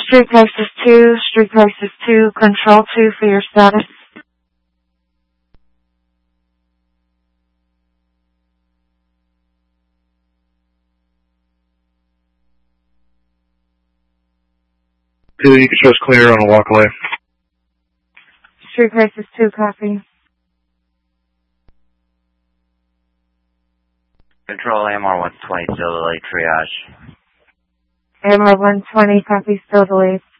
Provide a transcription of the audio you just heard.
Street Crisis 2, Street Crisis 2, Control 2 for your status. You can show us clear on a walk away. Street Crisis 2, copy. Control AMR 120, still delayed triage. AMR 120, copy, still delayed.